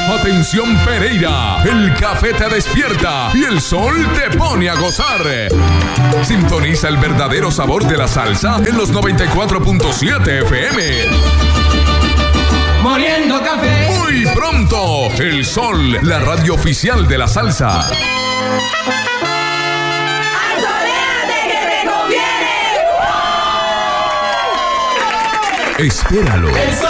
Atención Pereira, el café te despierta y el sol te pone a gozar. Sintoniza el verdadero sabor de la salsa en los 94.7 FM. Moliendo café. Muy pronto, El Sol, la radio oficial de la salsa. ¡Asoléate que te conviene! Espéralo. El Sol